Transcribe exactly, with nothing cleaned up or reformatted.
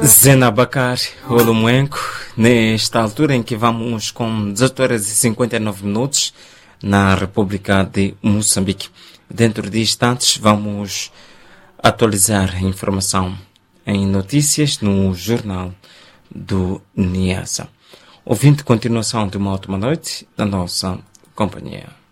Zena Bakar, Olomuenco, nesta altura em que vamos com dezoito horas e cinquenta e nove minutos na República de Moçambique. Dentro de instantes vamos atualizar a informação em notícias no Jornal do Niassa. Ouvinte, continuação de uma ótima noite na nossa companhia.